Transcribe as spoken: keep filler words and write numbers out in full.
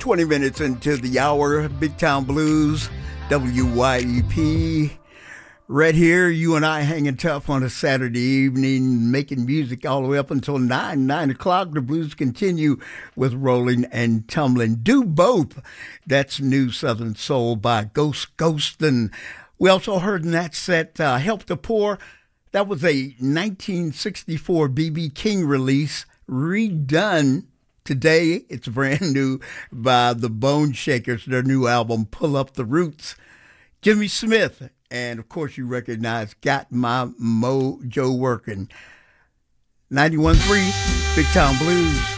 twenty minutes into the hour, Big Town Blues, W Y E P. Right here, you and I hanging tough on a Saturday evening, making music all the way up until nine, nine o'clock. The blues continue with Rolling and Tumbling. Do Both. That's New Southern Soul by Ghost Ghostin'. We also heard in that set, uh, Help the Poor. That was a nineteen sixty-four B B King release, redone. Today, it's brand new by the Bone Shakers, their new album, Pull Up the Roots. Jimmy Smith. And, of course, you recognize Got My Mojo Working. ninety-one point three Big Town Blues.